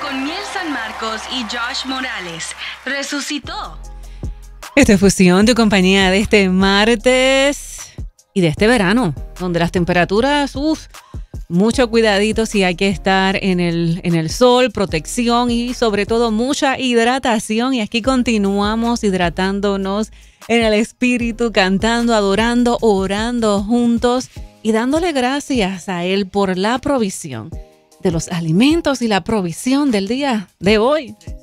con Miel San Marcos y Josh Morales. Resucitó. Esta es Fusión, tu compañía de este martes y de este verano, donde las temperaturas, mucho cuidadito si hay que estar en el sol, protección y sobre todo mucha hidratación. Y aquí continuamos hidratándonos en el espíritu, cantando, adorando, orando juntos y dándole gracias a Él por la provisión de los alimentos y la provisión del día de hoy.